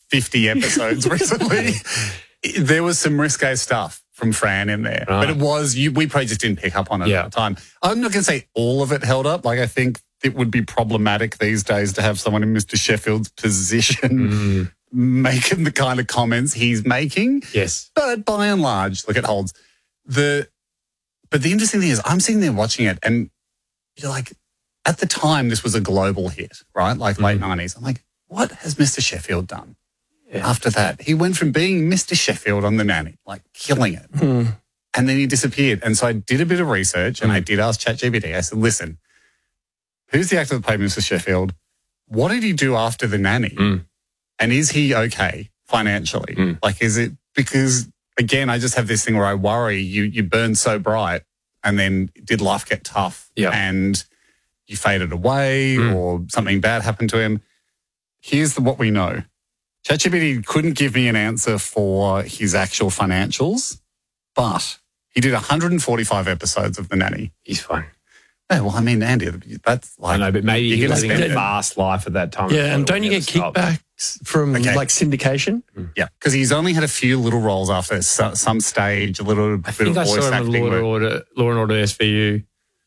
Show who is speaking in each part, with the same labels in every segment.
Speaker 1: 50 episodes recently. There was some risque stuff from Fran in there. But it was, we probably just didn't pick up on it at the time. I'm not going to say all of it held up. Like, I think it would be problematic these days to have someone in Mr. Sheffield's position making the kind of comments he's making.
Speaker 2: Yes.
Speaker 1: But by and large, look, it holds. But the interesting thing is I'm sitting there watching it and you're like, at the time, this was a global hit, right? Like late 90s. I'm like, what has Mr. Sheffield done? Yeah. After that, he went from being Mr. Sheffield on The Nanny, like killing it. And then he disappeared. And so I did a bit of research and I did ask ChatGPT. I said, listen, who's the actor that played Mr. Sheffield? What did he do after The Nanny? And is he okay financially? Like, is it because, again, I just have this thing where I worry you burn so bright and then did life get tough and you faded away or something bad happened to him? Here's what we know. ChatGPT couldn't give me an answer for his actual financials, but he did 145 episodes of The Nanny.
Speaker 2: He's fine.
Speaker 1: Yeah, well, I mean, Andy, that's like...
Speaker 2: I know, but maybe he was living a fast life at that time.
Speaker 3: Yeah, and don't you get kickbacks from, like, syndication?
Speaker 1: Yeah, because he's only had a few little roles after some stage, a little bit of voice acting.
Speaker 2: I saw him in Law and Order SVU.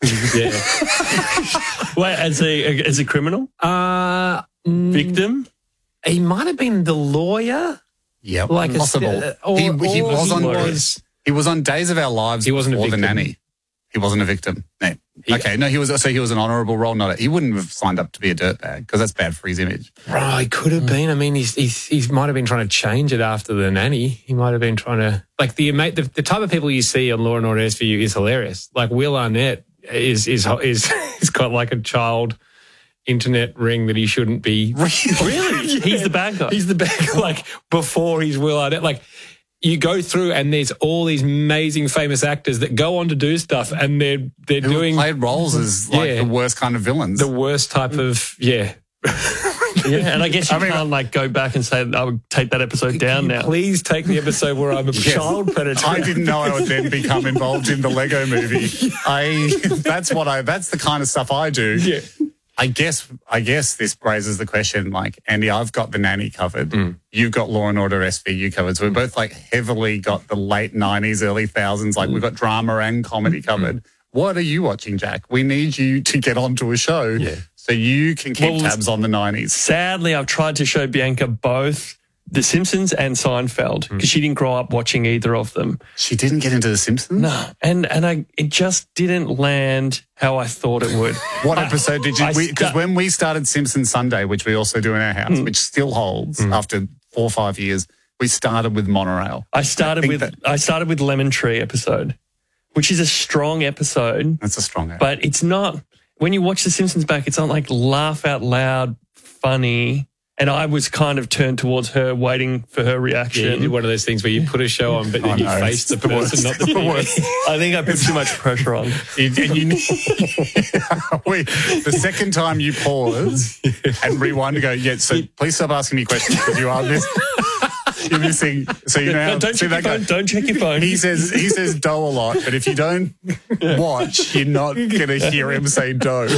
Speaker 3: Yeah. Wait, as a criminal? Victim?
Speaker 2: He might have been the lawyer.
Speaker 1: Yeah,
Speaker 2: like
Speaker 1: possible. He was on Days of Our Lives. He wasn't a victim. The Nanny. He wasn't a victim. No. He was an honourable role. He wouldn't have signed up to be a dirtbag because that's bad for his image.
Speaker 2: Right, he could have been. I mean, he might have been trying to change it after The Nanny. He might have been trying to, like, the type of people you see on Law and Order SVU is hilarious. Like Will Arnett is got like a child internet ring that he shouldn't be.
Speaker 3: Really? He's the bad guy.
Speaker 2: He's the bad guy. Like, before he's Will Arnett. Like, you go through and there's all these amazing famous actors that go on to do stuff and they're doing...
Speaker 1: played roles as like the worst kind of villains.
Speaker 2: The worst type of,
Speaker 3: Yeah, and I guess you can't like go back and say, I would take that episode down now.
Speaker 2: Please take the episode where I'm a child predator.
Speaker 1: I didn't know I would then become involved in the Lego movie. That's the kind of stuff I do.
Speaker 2: Yeah.
Speaker 1: I guess this raises the question, like, Andy, I've got The Nanny covered. You've got Law and Order SVU covered. So we've both like heavily got the late 90s, early 2000s. Like we've got drama and comedy covered. What are you watching, Jack? We need you to get onto a show so you can keep tabs on the 90s.
Speaker 3: Sadly, I've tried to show Bianca both The Simpsons and Seinfeld because she didn't grow up watching either of them.
Speaker 1: She didn't get into The Simpsons?
Speaker 3: No. And it just didn't land how I thought it would.
Speaker 1: What episode did you... Because when we started Simpsons Sunday, which we also do in our house, which still holds after 4 or 5 years, we started with Monorail.
Speaker 3: I started with Lemon Tree episode, which is a strong episode.
Speaker 1: That's a strong episode.
Speaker 3: But it's not... When you watch The Simpsons back, it's not like laugh out loud, funny... And I was kind of turned towards her, waiting for her reaction.
Speaker 2: Yeah, you did one of those things where you put a show on, but then you face the person, not the person.
Speaker 3: I think I put too much pressure on.
Speaker 1: The second time you pause and rewind to go, so please stop asking me questions because you are you're missing. So you know how
Speaker 3: don't check your phone.
Speaker 1: He says dough a lot, but if you don't watch, you're not going to hear him say dough.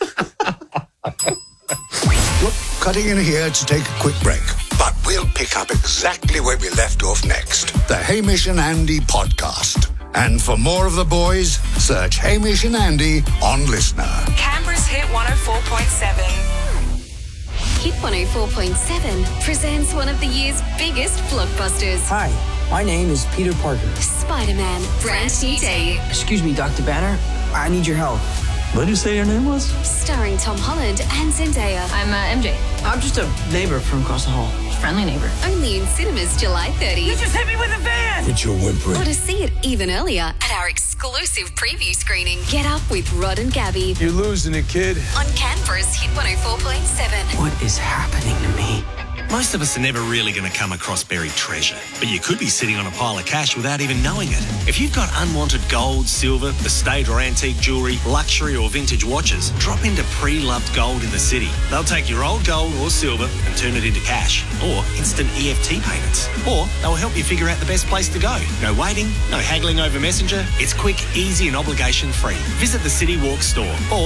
Speaker 4: Cutting in here to take a quick break, but we'll pick up exactly where we left off next. The Hamish and Andy podcast. And for more of the boys, search Hamish and Andy on Listener.
Speaker 5: Canberra's Hit 104.7.
Speaker 6: Hit 104.7 presents one of the year's biggest blockbusters.
Speaker 7: Hi, my name is Peter Parker.
Speaker 6: Spider-Man, brand new day.
Speaker 7: Excuse me, Dr. Banner, I need your help.
Speaker 3: What did you say your name was?
Speaker 6: Starring Tom Holland and Zendaya.
Speaker 8: I'm MJ.
Speaker 7: I'm just a neighbor from across the hall.
Speaker 8: Friendly neighbor.
Speaker 6: Only in cinemas July 30.
Speaker 7: You just hit me with a van!
Speaker 4: Quit your whimpering.
Speaker 6: Or to see it even earlier at our exclusive preview screening. Get Up with Rod and Gabby.
Speaker 9: You're losing it, kid.
Speaker 6: On Canberra's Hit 104.7.
Speaker 7: What is happening to me?
Speaker 10: Most of us are never really going to come across buried treasure, but you could be sitting on a pile of cash without even knowing it. If you've got unwanted gold, silver, estate or antique jewellery, luxury or vintage watches, drop into Pre-Loved Gold in the city. They'll take your old gold or silver and turn it into cash or instant EFT payments. Or they'll help you figure out the best place to go. No waiting, no haggling over Messenger. It's quick, easy and obligation-free. Visit the City Walk store or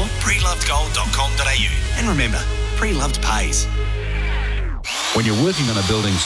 Speaker 10: prelovedgold.com.au. And remember, Pre-Loved pays.
Speaker 11: When you're working on a building